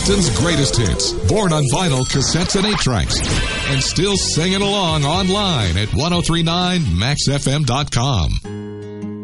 Houston's greatest hits, born on vinyl, cassettes, and 8-tracks, and still singing along online at 1039maxfm.com.